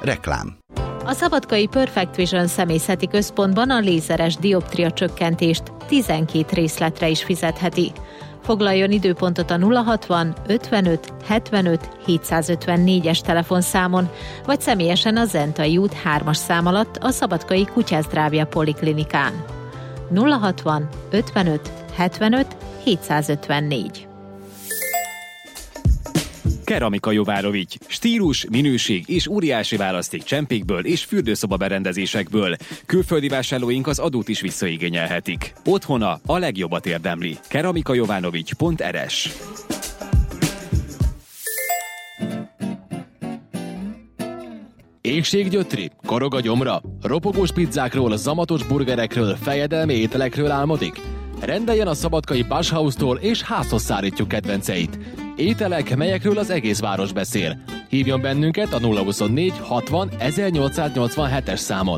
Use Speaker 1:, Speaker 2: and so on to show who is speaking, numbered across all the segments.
Speaker 1: Reklám.
Speaker 2: A szabadkai Perfect Vision személyzeti központban a lézeres dioptria csökkentést 12 részletre is fizetheti. Foglaljon időpontot a 060 55 75 754-es telefonszámon, vagy személyesen a Zentai út 3-as szám alatt a Szabadkai Kutyázdrávja Poliklinikán. 060 55 75 754.
Speaker 3: Keramika Jovárovics. Stílus, minőség és óriási választék csempékből és fürdőszoba berendezésekből. Külföldi vásárlóink az adót is visszaigényelhetik. Otthona a legjobbat érdemli. keramikajovanovics.rs.
Speaker 4: Éhséggyötri, korog a gyomra, ropogós pizzákról, zamatos burgerekről, fejedelmi ételekről álmodik? Rendeljen a szabadkai Bauhaustól és házhoz szállítjuk kedvenceit. Ételek, melyekről az egész város beszél. Hívjon bennünket a 024 60 1887-es számon.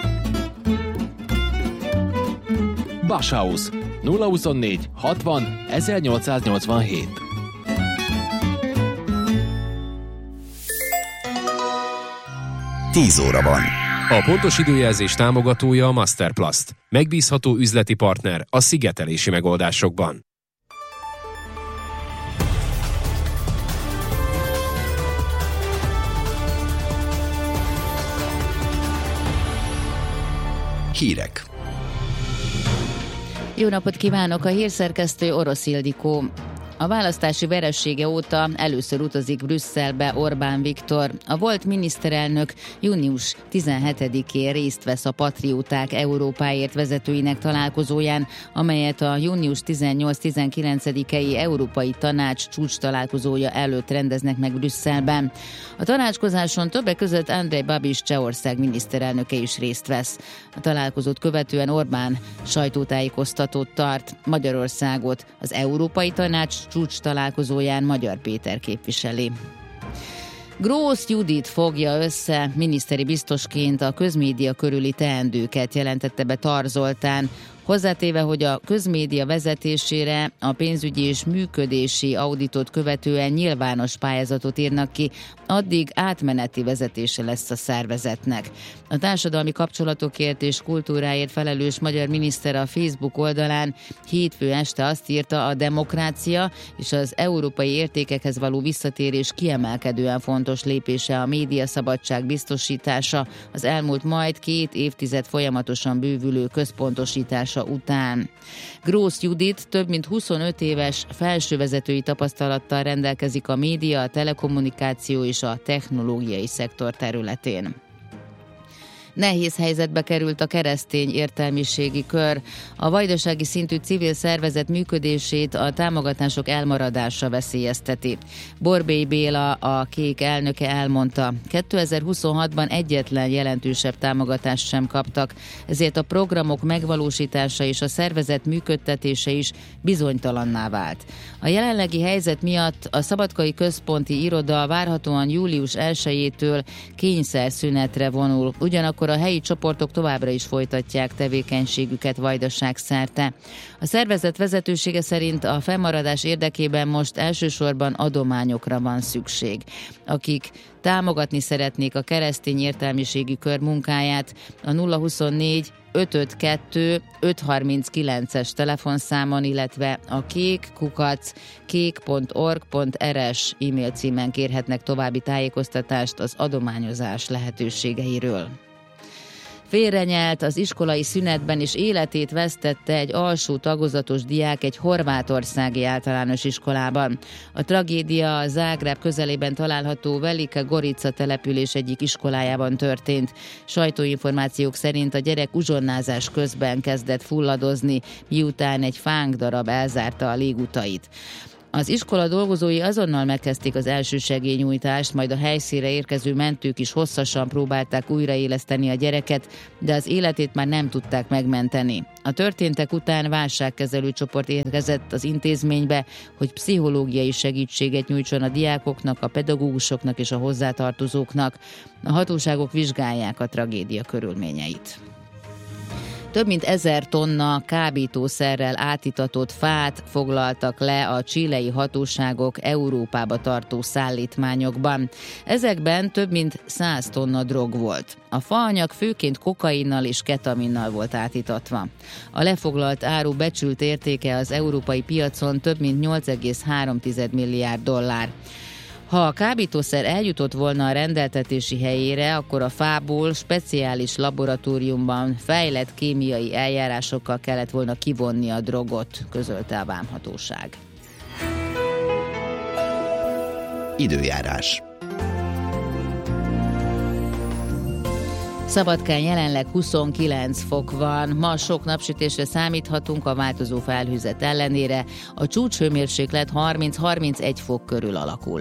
Speaker 4: Bauhaus 024 60 1887.
Speaker 1: Tíz óra van.
Speaker 5: A pontos időjelzés támogatója a Masterplast. Megbízható üzleti partner a szigetelési megoldásokban.
Speaker 1: Hírek.
Speaker 6: Jó napot kívánok! A hírszerkesztő Orosz Ildikó. A választási veresége óta először utazik Brüsszelbe Orbán Viktor. A volt miniszterelnök június 17-én részt vesz a Patrióták Európáért vezetőinek találkozóján, amelyet a június 18-19-i Európai Tanács csúcs találkozója előtt rendeznek meg Brüsszelben. A tanácskozáson többek között Andrej Babiš Csehország miniszterelnöke is részt vesz. A találkozót követően Orbán sajtótájékoztatót tart. Magyarországot az Európai Tanács csúcs találkozóján Magyar Péter képviseli. Grósz Judit fogja össze miniszteri biztosként a közmédia körüli teendőket, jelentette be Tar Zoltán, hozzátéve, hogy a közmédia vezetésére a pénzügyi és működési auditot követően nyilvános pályázatot írnak ki, addig átmeneti vezetése lesz a szervezetnek. A társadalmi kapcsolatokért és kultúráért felelős magyar miniszter a Facebook oldalán hétfő este azt írta, a demokrácia és az európai értékekhez való visszatérés kiemelkedően fontos lépése a médiaszabadság biztosítása az elmúlt majd 2 évtized folyamatosan bővülő központosítása után. Grósz Judit több mint 25 éves felsővezetői tapasztalattal rendelkezik a média, a telekommunikáció és a technológiai szektor területén. Nehéz helyzetbe került a keresztény értelmiségi kör. A vajdasági szintű civil szervezet működését a támogatások elmaradása veszélyezteti. Borbély Béla, a Kék elnöke elmondta, 2026-ban egyetlen jelentősebb támogatást sem kaptak, ezért a programok megvalósítása és a szervezet működtetése is bizonytalanná vált. A jelenlegi helyzet miatt a Szabadkai Központi Iroda várhatóan július 1-től kényszerszünetre vonul, ugyanakkor a helyi csoportok továbbra is folytatják tevékenységüket Vajdaság szerte. A szervezet vezetősége szerint a fennmaradás érdekében most elsősorban adományokra van szükség. Akik támogatni szeretnék a keresztény értelmiségi kör munkáját, a 024 552 539-es telefonszámon, illetve a kék@kék.org.rs e-mail címen kérhetnek további tájékoztatást az adományozás lehetőségeiről. Félrenyelt az iskolai szünetben és életét vesztette egy alsó tagozatos diák egy horvátországi általános iskolában. A tragédia a Zágráb közelében található Velika Gorica település egyik iskolájában történt. Sajtóinformációk szerint a gyerek uzsonnázás közben kezdett fulladozni, miután egy fánkdarab elzárta a légutait. Az iskola dolgozói azonnal megkezdték az elsősegélynyújtást, majd a helyszínre érkező mentők is hosszasan próbálták újraéleszteni a gyereket, de az életét már nem tudták megmenteni. A történtek után válságkezelő csoport érkezett az intézménybe, hogy pszichológiai segítséget nyújtson a diákoknak, a pedagógusoknak és a hozzátartozóknak. A hatóságok vizsgálják a tragédia körülményeit. Több mint 1000 tonna kábítószerrel átitatott fát foglaltak le a chilei hatóságok Európába tartó szállítmányokban. Ezekben több mint 100 tonna drog volt. A faanyag főként kokainnal és ketaminnal volt átitatva. A lefoglalt áru becsült értéke az európai piacon több mint 8,3 milliárd dollár. Ha a kábítószer eljutott volna a rendeltetési helyére, akkor a fából speciális laboratóriumban fejlett kémiai eljárásokkal kellett volna kivonni a drogot, közölte a vámhatóság.
Speaker 1: Időjárás.
Speaker 6: Szabadkán jelenleg 29 fok van, ma sok napsütésre számíthatunk a változó felhőzet ellenére, a csúcshőmérséklet 30-31 fok körül alakul.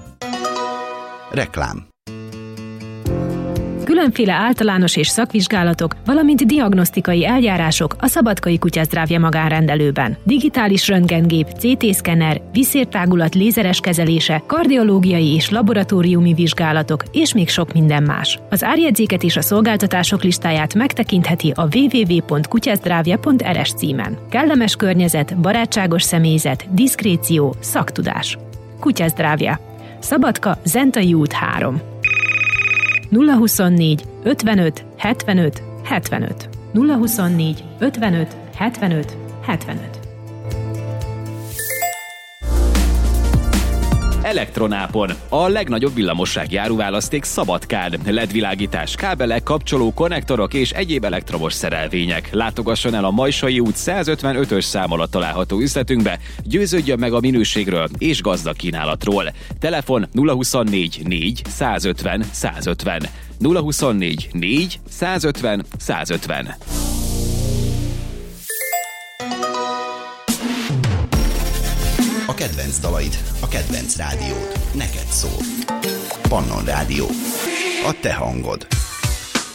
Speaker 1: Reklám.
Speaker 7: Különféle általános és szakvizsgálatok, valamint diagnosztikai eljárások a Szabadkai Kutyazdrávja magánrendelőben. Digitális röntgengép, CT-szkenner, vízszértágulat lézeres kezelése, kardiológiai és laboratóriumi vizsgálatok, és még sok minden más. Az árjegyzéket és a szolgáltatások listáját megtekintheti a www.kutyazdrávja.rs címen. Kellemes környezet, barátságos személyzet, diszkréció, szaktudás. Kutyazdrávja. Szabadka, Zentai út 3. 024 55 75 75. 024 55 75 75.
Speaker 3: Elektronápon. A legnagyobb villamossági áruválaszték Szabadkán. LED-világítás, kábelek, kapcsoló, konnektorok és egyéb elektromos szerelvények. Látogasson el a Majsai út 155-ös szám alatt található üzletünkbe, győződjön meg a minőségről és gazdag kínálatról. Telefon 024 4 150 150. 024 4 150 150.
Speaker 1: A kedvenc dalaid, a kedvenc rádiód, neked szól. Pannon Rádió. A te hangod.